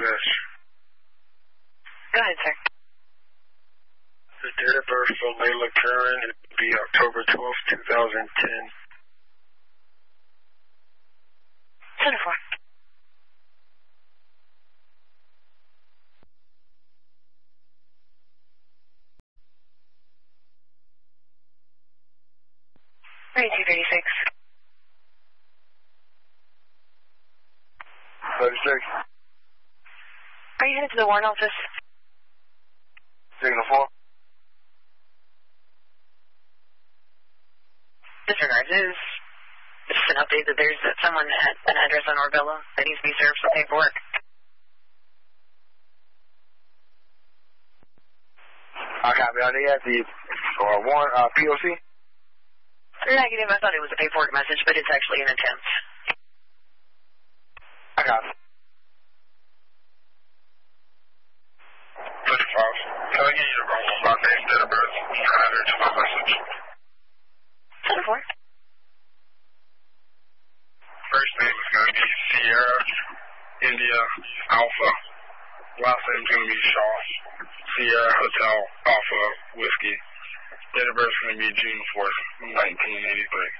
message. Go ahead, sir. The date of birth for Layla Curran would be October 12th, 2010. 10-4. Ready, 236. 36. Are you headed to the warrant office? Signal 4. Disregard. This is an update that there's someone at an address on Orbella that needs to be served some paperwork. I copy. Are they at the warrant POC? Negative. I thought it was a paperwork message, but it's actually an attempt. I got it. 35. Can I get you the wrong spot name, date of birth, and add to my message? 10-4. First name is going to be Sierra India Alpha. Last name is going to be Shaw. Sierra Hotel Alpha Whiskey. Date of birth is going to be June 4th, 1983.